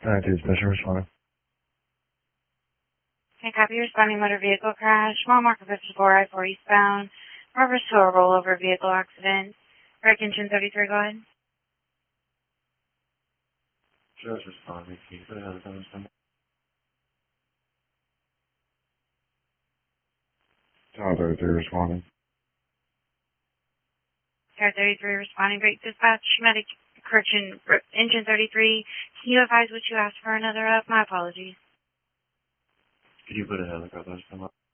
Dude, special responder. Okay, copy, responding motor vehicle crash, mile marker 54, I-4 eastbound, reverse to a rollover vehicle accident. Wreck engine 33, go ahead. Just responding. Can you put a helicopter on something? Tower 33 responding. Tower 33 responding, great dispatch, medic, correction, engine 33. Can you advise what you asked for another of? My apologies. Could you put a helicopter on something?